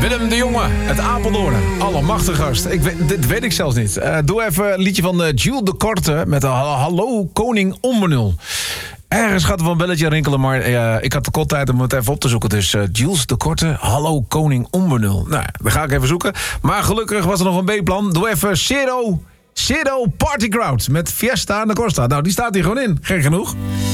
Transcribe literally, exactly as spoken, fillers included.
Willem de Jonge uit Apeldoorn. Allemachtig gast. Ik weet, dit weet ik zelfs niet. Uh, doe even een liedje van uh, Jules de Korte met een Hallo Koning Onbenul. Ergens gaat er wel een belletje rinkelen, maar uh, ik had de kort tijd om het even op te zoeken. Dus uh, Jules de Korte, Hallo Koning Onbenul. Nou, dan ga ik even zoeken. Maar gelukkig was er nog een B-plan. Doe even Ciro, Ciro Party Crowd met Fiesta na Costa. Nou, die staat hier gewoon in. Gek genoeg.